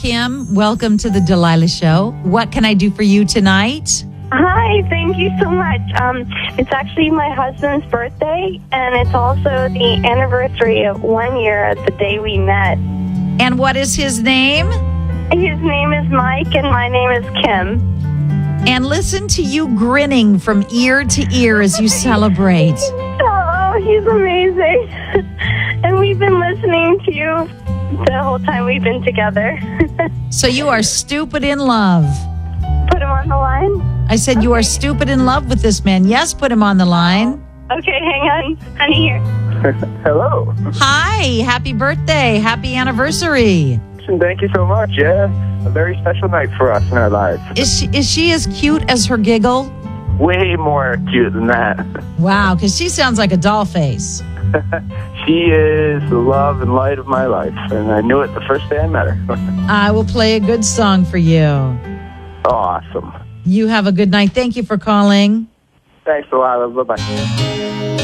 Kim. Welcome to the Delilah Show. What can I do for you tonight? Hi, thank you so much. It's actually my husband's birthday, and it's also the anniversary of 1 year of the day we met. And what is his name? His name is Mike, and my name is Kim. And listen to you grinning from ear to ear as you celebrate. Oh, he's amazing. And we've been listening to you the whole time we've been together. So you are stupid in love. Put him on the line? I said you are stupid in love with this man. Yes, put him on the line. Okay, hang on. Honey, here. Hello. Hi, happy birthday. Happy anniversary. Thank you so much. Yeah, a very special night for us in our lives. Is she as cute as her giggle? Way more cute than that. Wow, because she sounds like a doll face. She is the love and light of my life, and I knew it the first day I met her. I will play a good song for you. Awesome. You have a good night. Thank you for calling. Thanks a lot. Bye-bye.